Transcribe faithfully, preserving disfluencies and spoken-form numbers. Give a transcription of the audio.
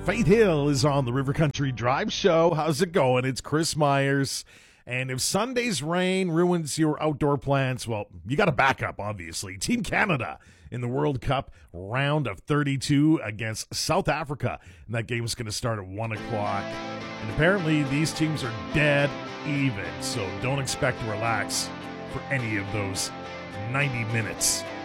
Faith Hill is on the River Country Drive Show. How's it going? It's Chris Myers. And if Sunday's rain ruins your outdoor plans, well, you got a backup, obviously. Team Canada in the World Cup round of thirty-two against South Africa. And that game is going to start at one o'clock. And apparently these teams are dead even, so don't expect to relax for any of those ninety minutes.